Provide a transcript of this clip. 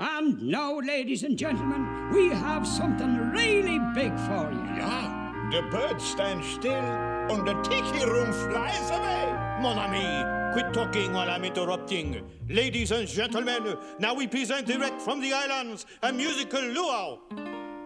And now, ladies and gentlemen, we have something really big for you. Yeah, the birds stand still and the tiki room flies away. Mon ami, quit talking while I'm interrupting. Ladies and gentlemen, now we present direct from the islands a musical luau.